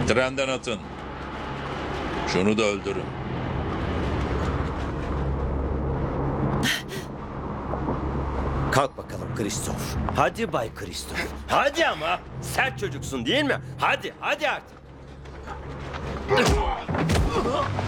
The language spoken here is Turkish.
Trenden atın. Şunu da öldürün. Kalk bakalım Kristof. Hadi Bay Kristof. Hadi ama. Sert çocuksun değil mi? Hadi artık.